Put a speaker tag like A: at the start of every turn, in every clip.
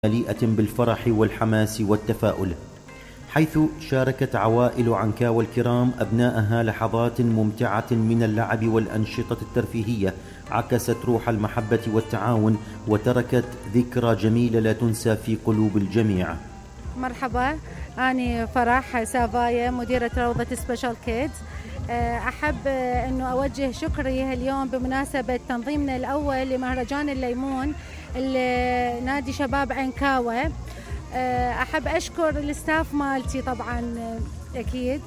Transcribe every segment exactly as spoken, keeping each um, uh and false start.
A: مليئة بالفرح والحماس والتفاؤل، حيث شاركت عوائل عنكاوى الكرام أبنائها لحظات ممتعة من اللعب والأنشطة الترفيهية عكست روح المحبة والتعاون وتركت ذكرى جميلة لا تنسى في قلوب الجميع.
B: مرحبا، أنا فرح سافايا مديرة روضة سبيشال كيدز. أحب أنه أوجه شكري اليوم بمناسبة تنظيمنا الأول لمهرجان الليمون نادي شباب عنكاوى. أحب أشكر الستاف مالتي طبعا أكيد.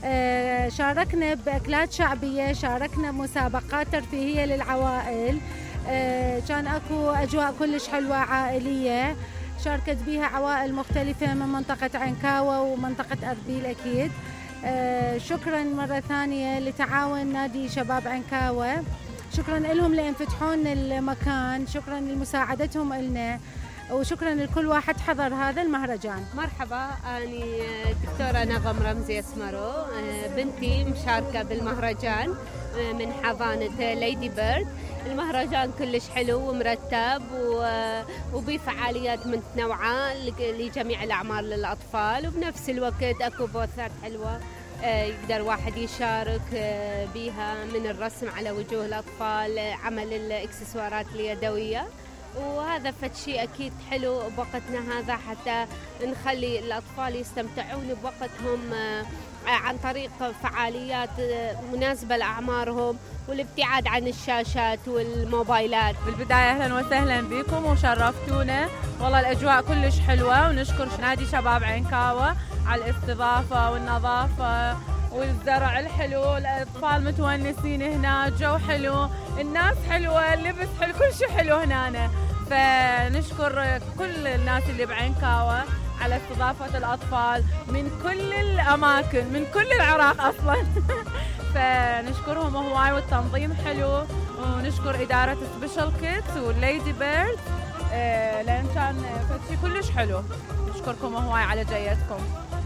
B: شاركنا بأكلات شعبية، شاركنا بمسابقات ترفيهية للعوائل، كان أكو أجواء كلش حلوة عائلية شاركت بها عوائل مختلفة من منطقة عنكاوى ومنطقة أربيل أكيد. شكرا مرة ثانية لتعاون نادي شباب عنكاوى، شكرا لهم لأن فتحون المكان، شكرا لمساعدتهم إلنا، وشكرا لكل واحد حضر هذا المهرجان.
C: مرحبا، أنا دكتورة نغم رمزي اسمرو، بنتي مشاركة بالمهرجان من حضانة ليدي بيرد. المهرجان كلش حلو ومرتب وبفعاليات متنوعة لجميع الأعمار للأطفال، وبنفس الوقت أكو بوثات حلوة يقدر واحد يشارك بيها من الرسم على وجوه الأطفال، عمل الإكسسوارات اليدوية، وهذا فد شيء أكيد حلو بوقتنا هذا حتى نخلي الأطفال يستمتعون بوقتهم عن طريق فعاليات مناسبة لأعمارهم والابتعاد عن الشاشات والموبايلات.
D: بالبداية أهلا وسهلا بكم وشرفتونا، والله الأجواء كلش حلوة، ونشكر نادي شباب عنكاوى على الاستضافة والنظافة والزرع الحلو، الأطفال متونسين هنا، الجو حلو، الناس حلوة، اللبس حلو، كل شيء حلو هنا. فنشكر كل الناس اللي بعنكاوى على استضافة الأطفال من كل الأماكن، من كل العراق أصلا. فنشكرهم هواي، والتنظيم حلو، ونشكر إدارة سبيشال كيدز والليدي بيرد لأن كان شيء كلش حلو. نشكركم هواي على جيتكم.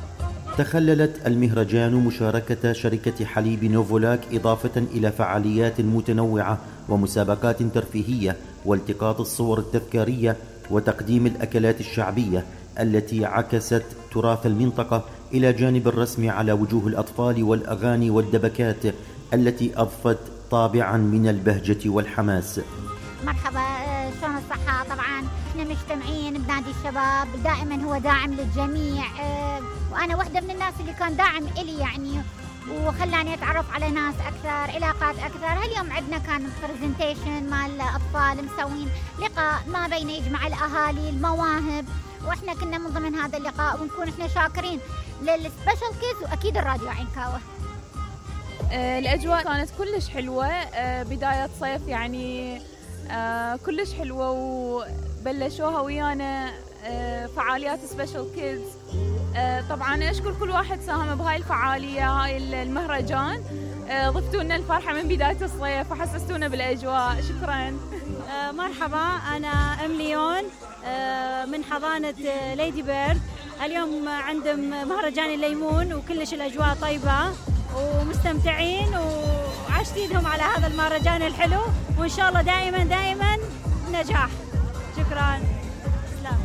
A: تخللت المهرجان مشاركة شركة حليب نوفولاك إضافة إلى فعاليات متنوعة ومسابقات ترفيهية والتقاط الصور التذكارية وتقديم الأكلات الشعبية التي عكست تراث المنطقة، إلى جانب الرسم على وجوه الأطفال والأغاني والدبكات التي أضفت طابعا من البهجة والحماس.
E: مرحبا، شلون الصحة؟ طبعا احنا مجتمعين بنادي الشباب، دائما هو داعم للجميع، وأنا واحدة من الناس اللي كان داعم إلي يعني، وخلاني أتعرف على ناس أكثر، علاقات أكثر. هاليوم عندنا كان برزنتيشن مع الأطفال، مسوين لقاء ما بين يجمع الأهالي المواهب، وإحنا كنا من ضمن هذا اللقاء، ونكون إحنا شاكرين للسبيشال كيدز وأكيد الراديو عنكاوى.
D: الأجواء كانت كلش حلوة، بداية صيف يعني كلش حلوة، وبلشوها ويانا فعاليات سبيشال كيدز. طبعا أشكر كل واحد ساهم بهاي الفعالية، هاي المهرجان، ضفتوا لنا الفرحة من بداية الصيف وحسستونا بالأجواء. شكرا.
F: مرحبا، أنا أمليون من حضانة ليدي بيرد. اليوم عندهم مهرجان الليمون وكلش الأجواء طيبة ومستمتعين وعاشتينهم على هذا المهرجان الحلو، وإن شاء الله دائما دائما نجاح. شكرا. سلام.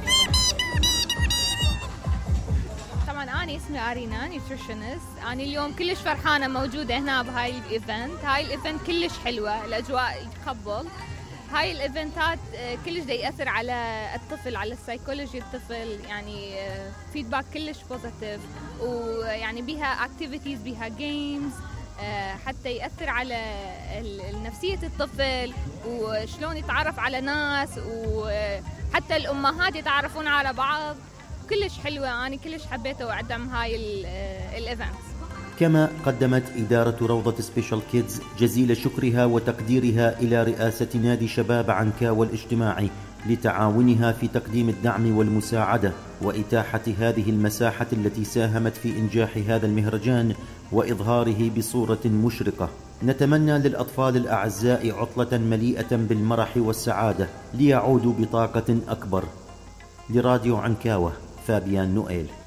G: طبعا أنا اسمي أرينا نيوتريشنست. أنا اليوم كلش فرحانة موجودة هنا بهاي الإيفنت. هاي الإيفنت كلش حلوة، الأجواء تخبل. هاي الإيفنتات كلش دا يأثر على الطفل، على السايكولوجي الطفل، يعني فيدباك كلش بوزيتيف، ويعني بيها اكتيفيتيز، بيها جيمز حتى يأثر على نفسية الطفل وشلون يتعرف على ناس، وحتى الأمهات يتعرفون على بعض. كلش حلوة، أنا كلش حبيته وأدعم هاي الإيفنت.
A: كما قدمت إدارة روضة سبيشال كيدز جزيل شكرها وتقديرها إلى رئاسة نادي شباب عنكاوى الاجتماعي لتعاونها في تقديم الدعم والمساعدة وإتاحة هذه المساحة التي ساهمت في إنجاح هذا المهرجان وإظهاره بصورة مشرقة. نتمنى للأطفال الأعزاء عطلة مليئة بالمرح والسعادة ليعودوا بطاقة أكبر. لراديو عنكاوى، فابيان نوئيل.